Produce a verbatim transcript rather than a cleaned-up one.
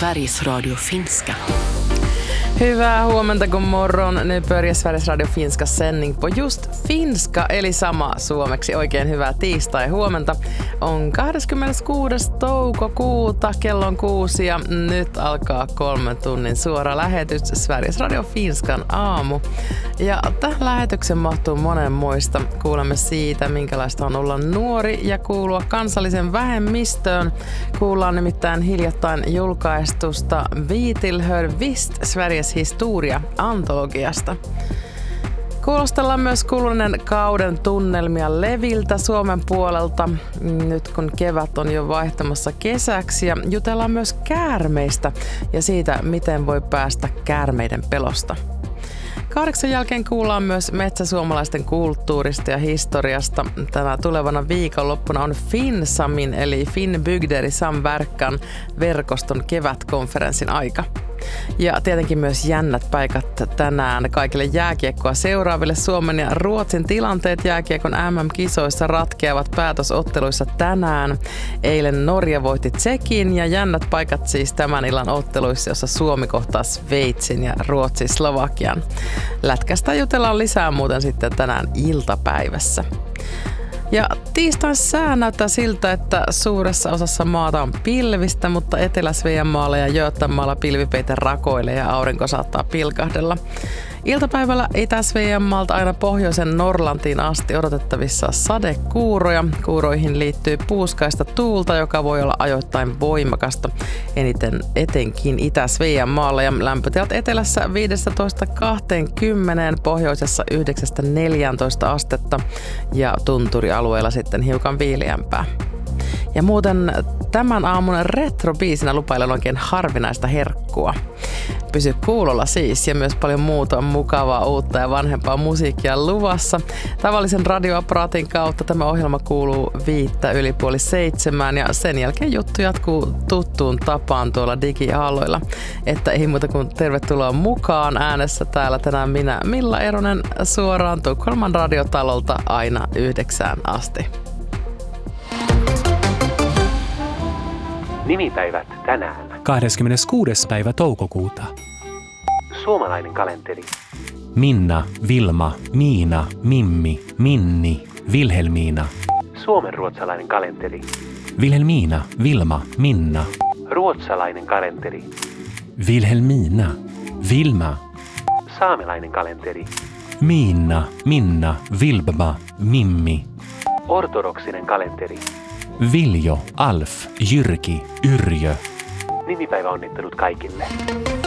Sveriges Radio Finska. Hyvää huomenta, kun morgon. Nu börjar Sveriges Radio Finska sändning på just finska, eli sama suomeksi. Oikein hyvää tiistai huomenta. On kahdeskymmeneskuudes toukokuuta, kello on kuusi ja nyt alkaa kolmen tunnin suora lähetys Sveriges Radio Finskan aamu. Ja tähän lähetyksen mahtuu monen muista. Kuulemme siitä, minkälaista on olla nuori ja kuulua kansallisen vähemmistöön. Kuullaan nimittäin hiljattain julkaistusta Vi tillhör visst Sveriges historia-antologiasta. Kuulostellaan myös kuluneen kauden tunnelmia leviltä Suomen puolelta, nyt kun kevät on jo vaihtamassa kesäksi, ja jutellaan myös käärmeistä ja siitä, miten voi päästä käärmeiden pelosta. Kahdeksan jälkeen kuullaan myös metsäsuomalaisten kulttuurista ja historiasta. Tänä tulevana viikonloppuna on Finsamin eli Finnbygder i samverkan verkoston kevätkonferenssin aika. Ja tietenkin myös jännät paikat tänään kaikille jääkiekkoa seuraaville. Suomen ja Ruotsin tilanteet jääkiekon M M-kisoissa ratkeavat päätösotteluissa tänään. Eilen Norja voitti Tsekin ja jännät paikat siis tämän illan otteluissa, jossa Suomi kohtaa Sveitsin ja Ruotsi Slovakian. Lätkästä jutellaan lisää muuten sitten tänään iltapäivässä. Ja tiistain sää näyttää siltä, että suuressa osassa maata on pilvistä, mutta Etelä-Sveanmaalla ja Götamaalla pilvipeite rakoilee ja aurinko saattaa pilkahdella. Iltapäivällä Itä-Sveanmaalta aina pohjoisen Norlantiin asti odotettavissa sadekuuroja. Kuuroihin liittyy puuskaista tuulta, joka voi olla ajoittain voimakasta, eniten etenkin Itä-Sveanmaalla, ja lämpötilat etelässä viisitoista kaksikymmentä, pohjoisessa yhdeksästä neljääntoista astetta ja tunturialueella sitten hiukan viileämpää. Ja muuten tämän aamun retrobiisinä lupailen oikein harvinaista herkkua. Pysy kuulolla siis, ja myös paljon muuta mukavaa, uutta ja vanhempaa musiikkia luvassa. Tavallisen radioaparaatin kautta tämä ohjelma kuuluu viittä yli puoli seitsemään, ja sen jälkeen juttu jatkuu tuttuun tapaan tuolla digiaalloilla. Että ei muuta kuin tervetuloa mukaan, äänessä täällä tänään minä, Milla Eronen, suoraan Tukholman radiotalolta aina yhdeksään asti. Nimipäivät tänään. kahdeskymmeneskuudes päivä toukokuuta. Suomalainen kalenteri. Minna, Vilma, Miina, Mimmi, Minni, Vilhelmiina. Suomenruotsalainen kalenteri. Vilhelmiina, Vilma, Minna. Ruotsalainen kalenteri. Vilhelmiina, Vilma. Saamelainen kalenteri. Miina, Minna, Vilbma, Mimmi. Ortodoksinen kalenteri. Viljo, Alf, Jyrki, Yrjö. Nimipäivä onnittelut kaikille.